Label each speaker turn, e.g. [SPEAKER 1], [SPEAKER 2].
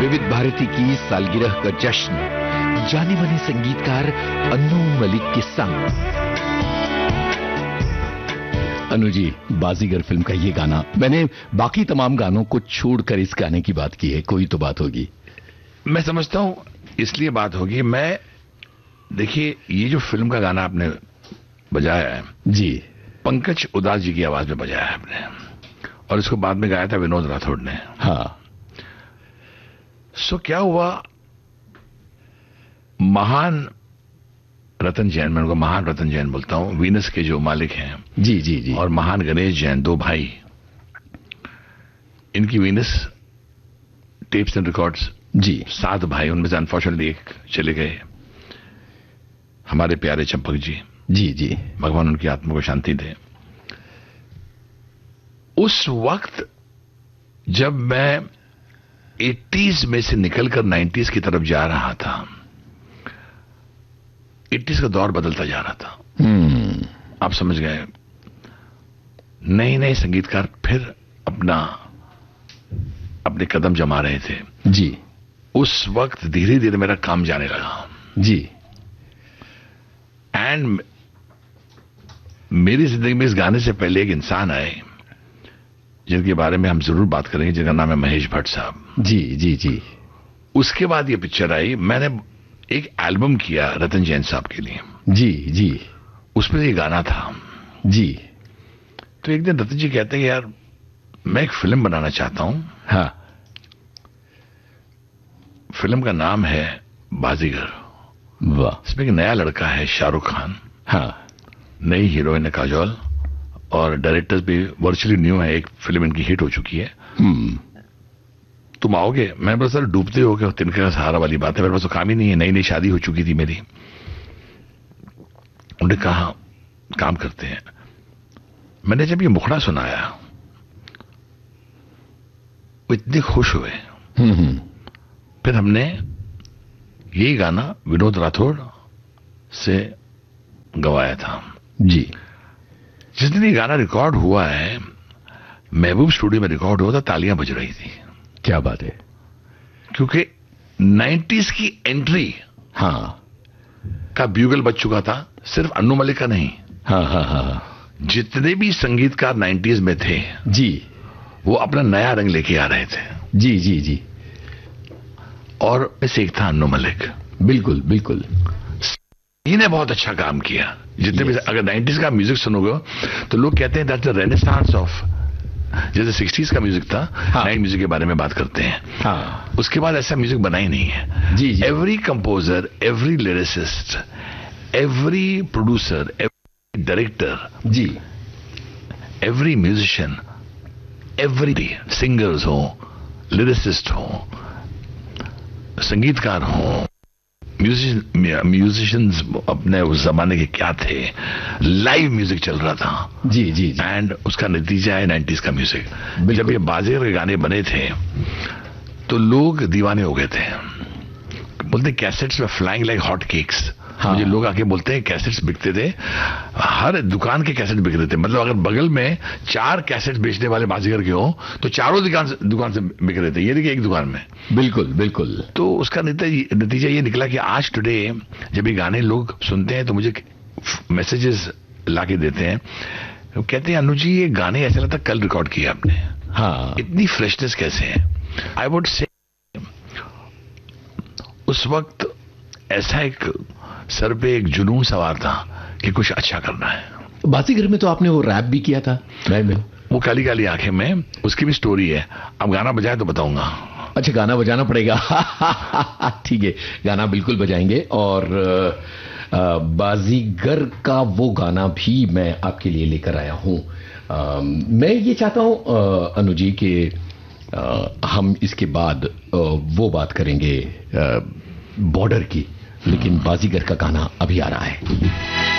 [SPEAKER 1] विविध भारती की सालगिरह का जश्न जाने माने संगीतकार अन्नू मलिक के संग। अनु जी, बाजीगर फिल्म का ये गाना, मैंने बाकी तमाम गानों को छोड़कर इस गाने की बात की है, कोई तो बात होगी।
[SPEAKER 2] मैं समझता हूं इसलिए बात होगी। देखिए, ये जो फिल्म का गाना आपने बजाया है
[SPEAKER 1] जी,
[SPEAKER 2] पंकज उदास जी की आवाज में बजाया है आपने, और इसको बाद में गाया था विनोद राठौड़ ने।
[SPEAKER 1] हाँ।
[SPEAKER 2] सो क्या हुआ, महान रतन जैन, मैं उनको महान रतन जैन बोलता हूं, वीनस के जो मालिक हैं,
[SPEAKER 1] जी जी जी,
[SPEAKER 2] और महान गणेश जैन, दो भाई, इनकी वीनस टेप्स एंड रिकॉर्ड्स
[SPEAKER 1] जी,
[SPEAKER 2] 7 भाई, उनमें से अनफॉर्चुनेटली एक चले गए, हमारे प्यारे चंपक जी।
[SPEAKER 1] जी जी,
[SPEAKER 2] भगवान उनकी आत्मा को शांति दे। उस वक्त जब मैं 80s में से निकलकर 90s की तरफ जा रहा था, 80s का दौर बदलता जा रहा था। आप समझ गए, नए नए संगीतकार फिर अपने कदम जमा रहे थे
[SPEAKER 1] जी।
[SPEAKER 2] उस वक्त धीरे धीरे मेरा काम जाने लगा
[SPEAKER 1] जी।
[SPEAKER 2] एंड मेरी जिंदगी में इस गाने से पहले एक इंसान आए जिनके बारे में हम जरूर बात करेंगे, जिनका नाम है महेश भट्ट साहब।
[SPEAKER 1] जी जी जी।
[SPEAKER 2] उसके बाद ये पिक्चर आई, मैंने एक एल्बम किया रतन जैन साहब के लिए।
[SPEAKER 1] जी जी।
[SPEAKER 2] उसमें ये गाना था
[SPEAKER 1] जी।
[SPEAKER 2] तो एक दिन रतन जी कहते हैं, यार मैं एक फिल्म बनाना चाहता हूं।
[SPEAKER 1] हाँ।
[SPEAKER 2] फिल्म का नाम है बाजीगर।
[SPEAKER 1] वाह।
[SPEAKER 2] इसमें एक नया लड़का है शाहरुख खान,
[SPEAKER 1] हाँ,
[SPEAKER 2] नई हीरोइन है काजोल, और डायरेक्टर्स भी वर्चुअली न्यू है, एक फिल्म इनकी हिट हो चुकी है। तुम आओगे? मैं बस सर डूबते हो गए, तिनके का सहारा वाली बात है, मेरे पास तो काम ही नहीं है, नई नई शादी हो चुकी थी मेरी। उन्होंने कहा काम करते हैं। मैंने जब ये मुखड़ा सुनाया वो इतने खुश हुए। फिर हमने यही गाना विनोद राठौड़ से गवाया था।
[SPEAKER 1] जी।
[SPEAKER 2] जिस दिन ये गाना रिकॉर्ड हुआ है, महबूब स्टूडियो में रिकॉर्ड हुआ था, तालियां बज रही थी।
[SPEAKER 1] क्या बात है।
[SPEAKER 2] क्योंकि 90s की एंट्री
[SPEAKER 1] हाँ
[SPEAKER 2] का ब्यूगल बज चुका था, सिर्फ अन्नू मलिक का नहीं।
[SPEAKER 1] हाँ हाँ हाँ,
[SPEAKER 2] जितने भी संगीतकार 90s में थे
[SPEAKER 1] जी,
[SPEAKER 2] वो अपना नया रंग लेके आ रहे थे।
[SPEAKER 1] जी जी जी।
[SPEAKER 2] और इसे एक था अन्नू मलिक।
[SPEAKER 1] बिल्कुल बिल्कुल।
[SPEAKER 2] इन्होंने बहुत अच्छा काम किया। जितने भी, अगर 90s का म्यूजिक सुनोगे तो लोग कहते हैं दैट्स द रेनेसांस ऑफ, जैसे 60s का म्यूजिक था,
[SPEAKER 1] हाँ,
[SPEAKER 2] 90s म्यूजिक के बारे में बात करते हैं।
[SPEAKER 1] हाँ,
[SPEAKER 2] उसके बाद ऐसा म्यूजिक बना ही नहीं है।
[SPEAKER 1] जी जी।
[SPEAKER 2] Every composer, every lyricist, every producer, every director,
[SPEAKER 1] जी,
[SPEAKER 2] एवरी म्यूजिशियन, एवरी सिंगर्स हो, लिरिसिस्ट हो, संगीतकार हो, म्यूजिशियंस अपने उस जमाने के क्या थे, लाइव म्यूजिक चल रहा था।
[SPEAKER 1] जी जी जी।
[SPEAKER 2] एंड उसका नतीजा है 90s का म्यूजिक। जब ये बाजीगर के गाने बने थे तो लोग दीवाने हो गए थे। बोलते कैसेट्स में फ्लाइंग लाइक हॉट केक्स।
[SPEAKER 1] हाँ।
[SPEAKER 2] मुझे लोग आके बोलते हैं कैसेट्स बिकते थे, हर दुकान के कैसेट बिक रहे थे। मतलब अगर बगल में 4 कैसेट्स बेचने वाले बाजीगर के हो तो चारों दुकान से बिक रहे थे, ये नहीं कि एक दुकान में।
[SPEAKER 1] बिल्कुल बिल्कुल।
[SPEAKER 2] तो उसका नतीजा ये निकला कि आज टुडे जब ये गाने लोग सुनते हैं तो मुझे मैसेजेस लाके देते हैं, कहते हैं अनु जी ये गाने ऐसा लगता कल रिकॉर्ड किया आपने।
[SPEAKER 1] हाँ,
[SPEAKER 2] इतनी फ्रेशनेस कैसे है। आई वुड से उस वक्त ऐसा एक सर पे एक जुनून सवार था कि कुछ अच्छा करना है।
[SPEAKER 1] बाजीगर में तो आपने वो रैप भी किया था, मैं
[SPEAKER 2] वो काली काली आंखें में, उसकी भी स्टोरी है। अब गाना बजाए तो बताऊंगा।
[SPEAKER 1] अच्छा, गाना बजाना पड़ेगा। ठीक है, गाना बिल्कुल बजाएंगे। और बाजीगर का वो गाना भी मैं आपके लिए लेकर आया हूं। मैं ये चाहता हूं अनु जी कि हम इसके बाद वो बात करेंगे बॉर्डर की, लेकिन बाजीगर का गाना अभी आ रहा है।